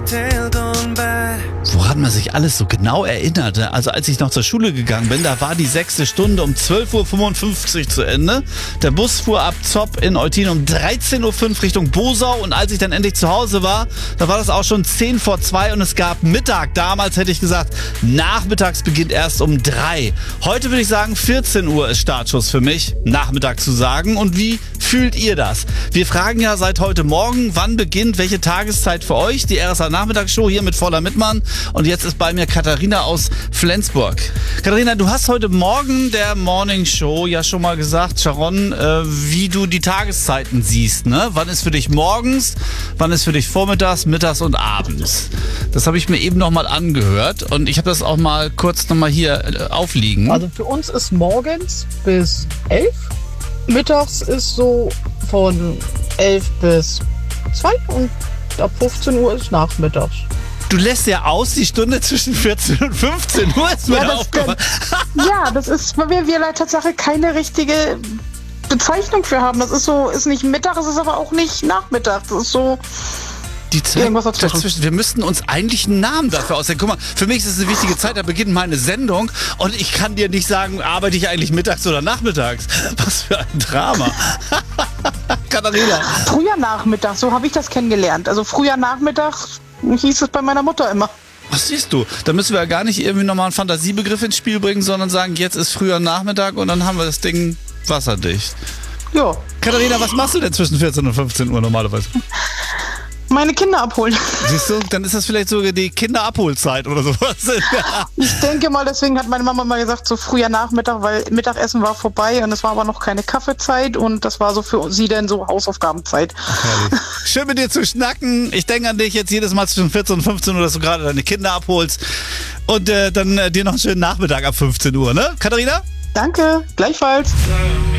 Woran man sich alles so genau erinnerte. Also als ich noch zur Schule gegangen bin, da war die 6. Stunde um 12:55 Uhr zu Ende. Der Bus fuhr ab Zopp in Eutin um 13:05 Uhr Richtung Bosau. Und als ich dann endlich zu Hause war, da war das auch schon 1:50 und es gab Mittag. Damals hätte ich gesagt, nachmittags beginnt erst um 3. Heute würde ich sagen, 14 Uhr ist Startschuss für mich, Nachmittag zu sagen. Und wie fühlt ihr das? Wir fragen ja seit heute Morgen, wann beginnt welche Tageszeit für euch? Die RSA Nachmittagsshow hier mit Voller Mittmann. Und jetzt ist bei mir Katharina aus Flensburg. Katharina, du hast heute Morgen der Morning Show ja schon mal gesagt, Sharon, wie du die Tageszeiten siehst. Ne? Wann ist für dich morgens, wann ist für dich vormittags, mittags und abends? Das habe ich mir eben noch mal angehört und ich habe das auch mal kurz noch mal hier aufliegen. Also für uns ist morgens bis 11. Mittags ist so von 11 bis 2 und ab 15 Uhr ist nachmittags. Du lässt ja aus die Stunde zwischen 14 und 15 Uhr, ist mir aufgefallen. Ja, das ist, weil wir Tatsache keine richtige Bezeichnung für haben. Das ist so, ist nicht Mittag, es ist aber auch nicht Nachmittag. Das ist so die Zeit irgendwas dazwischen. Wir müssten uns eigentlich einen Namen dafür ausdenken. Guck mal, für mich ist es eine wichtige Zeit, da beginnt meine Sendung und ich kann dir nicht sagen, arbeite ich eigentlich mittags oder nachmittags. Was für ein Drama. Katharina. Früher Nachmittag, so habe ich das kennengelernt. Also früher Nachmittag hieß es bei meiner Mutter immer. Was siehst du? Da müssen wir ja gar nicht irgendwie nochmal einen Fantasiebegriff ins Spiel bringen, sondern sagen, jetzt ist früher Nachmittag und dann haben wir das Ding wasserdicht. Ja. Katharina, was machst du denn zwischen 14 und 15 Uhr normalerweise? Meine Kinder abholen. Siehst du, dann ist das vielleicht sogar die Kinderabholzeit oder sowas. Ich denke mal, deswegen hat meine Mama mal gesagt, so früher Nachmittag, weil Mittagessen war vorbei und es war aber noch keine Kaffeezeit und das war so für sie dann so Hausaufgabenzeit. Herrlich. Schön mit dir zu schnacken. Ich denke an dich jetzt jedes Mal zwischen 14 und 15 Uhr, dass du gerade deine Kinder abholst und dann dir noch einen schönen Nachmittag ab 15 Uhr, ne? Katharina? Danke, gleichfalls.